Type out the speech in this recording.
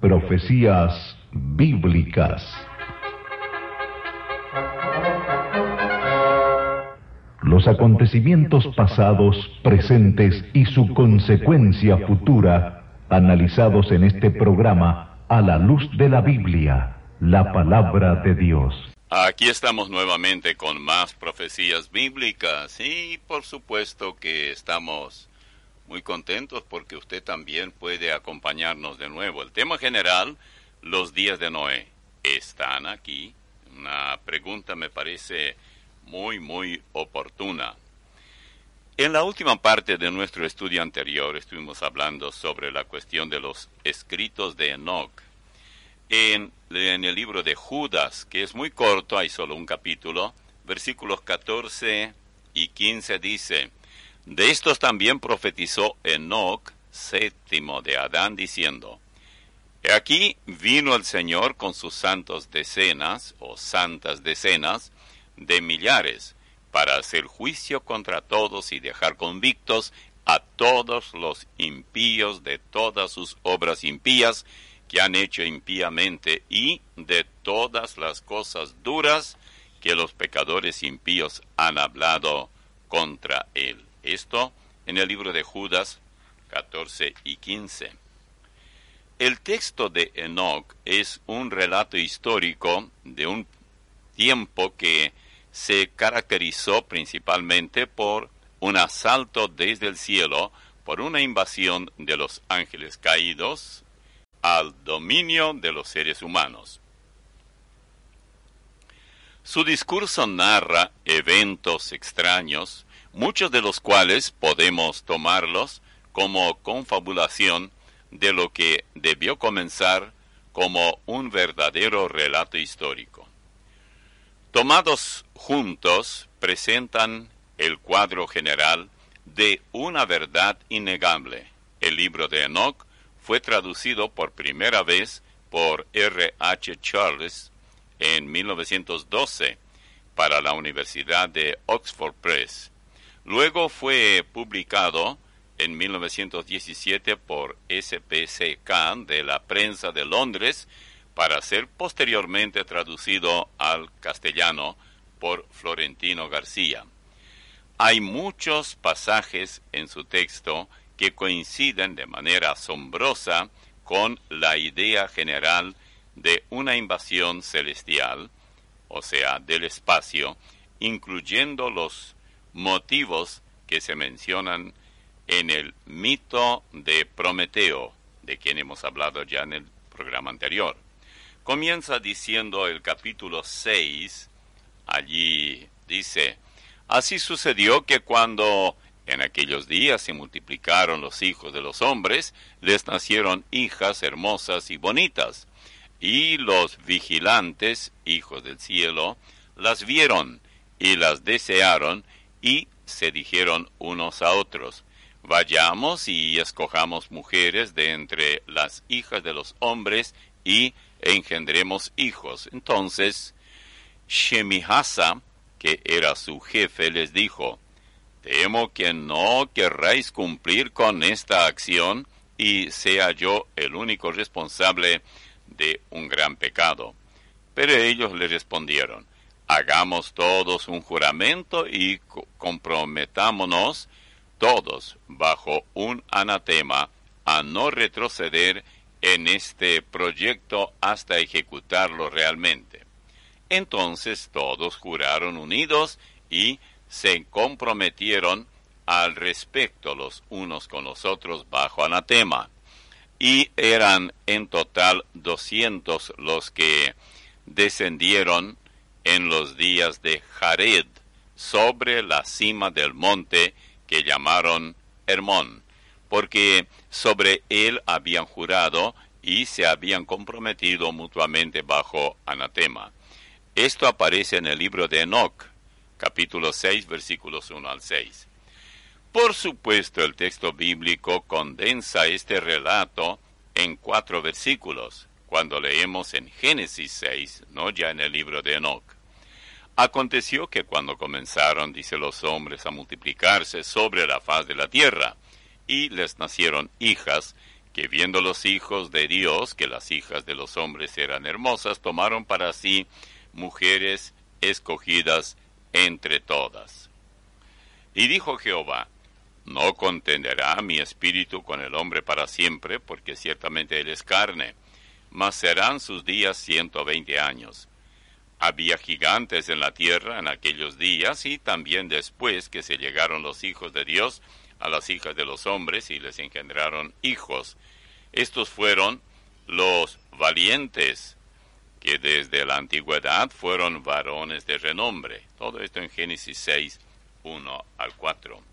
Profecías bíblicas. Los acontecimientos pasados, presentes y su consecuencia futura, analizados en este programa a la luz de la Biblia, la palabra de Dios. Aquí estamos nuevamente con más profecías bíblicas y por supuesto que estamos muy contentos porque usted también puede acompañarnos de nuevo. El tema general, los días de Noé, están aquí. Una pregunta me parece muy oportuna. En la última parte de nuestro estudio anterior estuvimos hablando sobre la cuestión de los escritos de Enoc. En el libro de Judas, que es muy corto, hay solo un capítulo, versículos 14 y 15 dice: de estos también profetizó Enoc, séptimo de Adán, diciendo: he aquí vino el Señor con sus santos decenas, o santas decenas, de millares, para hacer juicio contra todos y dejar convictos a todos los impíos de todas sus obras impías que han hecho impíamente, y de todas las cosas duras que los pecadores impíos han hablado contra él. Esto en el libro de Judas 14 y 15. El texto de Enoc es un relato histórico de un tiempo que se caracterizó principalmente por un asalto desde el cielo, por una invasión de los ángeles caídos al dominio de los seres humanos. Su discurso narra eventos extraños, muchos de los cuales podemos tomarlos como confabulación de lo que debió comenzar como un verdadero relato histórico. Tomados juntos, presentan el cuadro general de una verdad innegable. El libro de Enoc fue traducido por primera vez por R.H. Charles en 1912 para la Universidad de Oxford Press. Luego fue publicado en 1917 por S.P.C. Kahn de la Prensa de Londres, para ser posteriormente traducido al castellano por Florentino García. Hay muchos pasajes en su texto que coinciden de manera asombrosa con la idea general de una invasión celestial, o sea, del espacio, incluyendo los motivos que se mencionan en el mito de Prometeo, de quien hemos hablado ya en el programa anterior. Comienza diciendo el capítulo 6, allí dice: así sucedió que cuando en aquellos días se multiplicaron los hijos de los hombres, les nacieron hijas hermosas y bonitas, y los vigilantes, hijos del cielo, las vieron y las desearon, y se dijeron unos a otros: vayamos y escojamos mujeres de entre las hijas de los hombres y engendremos hijos. Entonces Shemihasa, que era su jefe, les dijo: temo que no querráis cumplir con esta acción y sea yo el único responsable de un gran pecado. Pero ellos le respondieron: hagamos todos un juramento y comprometámonos todos bajo un anatema a no retroceder en este proyecto hasta ejecutarlo realmente. Entonces todos juraron unidos y se comprometieron al respecto los unos con los otros bajo anatema. Y eran en total 200 los que descendieron en los días de Jared sobre la cima del monte que llamaron Hermón, porque sobre él habían jurado y se habían comprometido mutuamente bajo anatema. Esto aparece en el libro de Enoc, capítulo 6, versículos 1 al 6. Por supuesto, el texto bíblico condensa este relato en 4 versículos, cuando leemos en Génesis 6, no ya en el libro de Enoc. Aconteció que cuando comenzaron, dice, los hombres a multiplicarse sobre la faz de la tierra, y les nacieron hijas, que viendo los hijos de Dios que las hijas de los hombres eran hermosas, tomaron para sí mujeres escogidas entre todas. Y dijo Jehová: no contenderá mi espíritu con el hombre para siempre, porque ciertamente él es carne, mas serán sus días 120 años. Había gigantes en la tierra en aquellos días, y también después que se llegaron los hijos de Dios a las hijas de los hombres y les engendraron hijos. Estos fueron los valientes, que desde la antigüedad fueron varones de renombre. Todo esto en Génesis 6, 1 al 4.